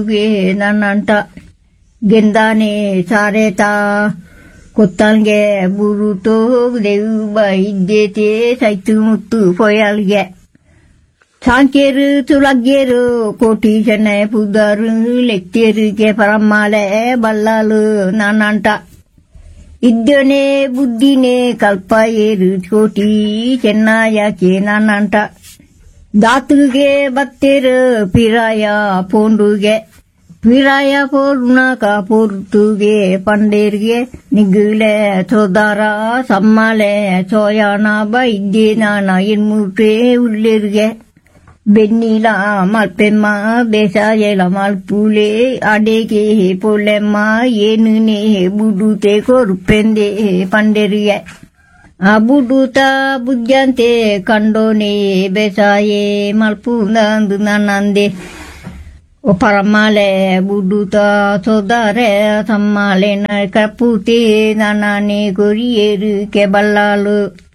nananta gendane sareta kotange buruto deuba iddete saitumutu foyalge sankeru tulageru koti jane pudaru lekteruge paramale ballalu nananta iddane buddine kalpayeru koti chennayake nananta ದಾತುಗೆ ಬತ್ತೆರು ಪಿರಾಯ ಪೋಂಡುಗೆ ಪಿರಾಯ ಪೋರ್ನಕ ಪೋರ್ತುಗೆ ಪಂಡೇರ್ಗೆ ನಿಗುಲೆ ಸೋದಾರ ಸಮ್ಮಲೆ ಸೋಯಾನ ಬೈದ್ದೆ ನಾನ ಎನ್ಮುಟೆ ಉಳ್ಳೆರ್ಗೆ ಬೆನ್ನಿಲ ಮಲ್ಪೆಮ್ಮ ಬೇಸಾಯಲ ಮಲ್ಪುಲೆ ಅಡೆಗೆ ಪೊಲೆಮ್ಮ ಏನುನೆ ಬುಡುತೆ ಕೊರುಪೆಂದೆ ಪಂಡೇರ್ಗೆ Abuduta bujante kandone besaye malpunandu nanande o paramale buduta sodare sammale na kaputi nanane goriyeru keballalu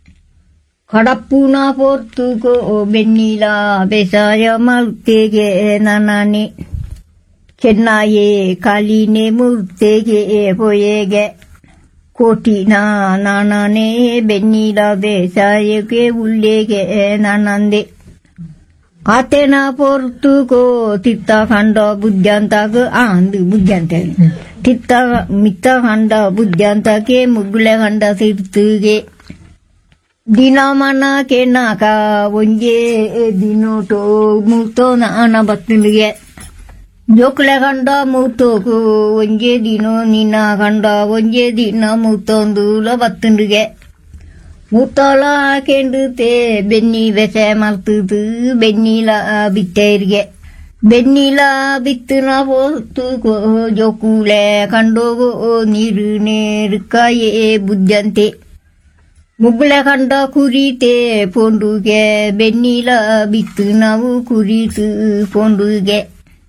kadapuna portugo bennila besaya maltege nanane chennaye kaline murtege poyege ಕೋಟಿ ನಾನೇ ಬೆನ್ನಿಲ ಬೇಸಾಯಕ್ಕೆ ಉಳ್ಳೆಗೆ ನಾನಂದೆ ಆತೇನ ಪೊರ್ತುಗೋ ತಿತ್ತ ಕಂಡ ಬುದ್ಧಂತಾಗ ಅಂದು ಬುದ್ಧಂತ ತಿತ್ತ ಮಿತ್ತ ಕಂಡ ಬುದ್ಧಂತಕ್ಕೆ ಮುಗ್ಗುಳೆ ಕಂಡ ತಿರ್ತುಗೆ ದಿನಮನ ಕೆನಾಕ ಒಂಜೆ ದಿನೋಟೋ ಮುತ್ತೋ ನಾನ ಬತ್ತುಲಿಗೆ ಜೋಕ್ಲೆ ಕಂಡ ಮುತ್ತೋಕು ಒಂಜೆ ದಿನ ನಿನ್ನ ಕಂಡ ಒಂಜೆ ದಿನ ಮುತ್ತೊಂದುಲ ಬತ್ತುಂಡುಗೆ ಮುತ್ತೋಲ ಕೆಂಡುತ್ತೆ ಬೆನ್ನಿ ಬೆಸೆ ಮಲ್ತುದು ಬೆನ್ನಿಲ ಬಿತ್ತೇರ್ಗೆ ಬೆನ್ನಿಲ ಬಿತ್ತನ ಪೋರ್ತುಗೋ ಜೋಕುಲೆ ಕಂಡೋಗೋ ನೀರು ನೇರುಕಾಯೇ ಬುದ್ಧಂತೆ ಮುಗ್ಗುಳೆ ಕಂಡ ಕುರಿತೆ ಪೋಂಡುಗೆ ಬೆನ್ನಿಲ ಬಿತ್ತು ನಾವು ಕುರಿತು ಪೋಂಡುಗೆ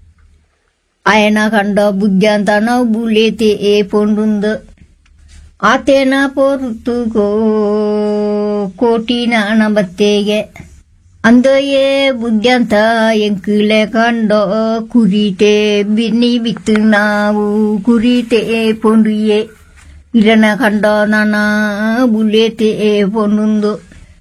ಆಯನ ಕಂಡ ಬುದ್ಧಂತ ನಾವು ಬುಲೆತೆ ಪೊಂಡುಂದು ಆತೇನ ಪೊರ್ತುಗೋ ಕೋಟಿ ನಾನ ಬತ್ತೆಗೆ ಅಂದಯೇ ಬುದ್ಧಂತ ಎಂಕುಲೆ ಕಂಡ ಕುರಿತೆ ಬಿನ್ನಿ ಬಿತ್ತು ನಾವು ಕುರಿತೆ ಪೊಂಡುಯೆ ಇರನ ಕಂಡ ನಾನ ಬುಲೆತೆ ಪೊಂಡುಂದು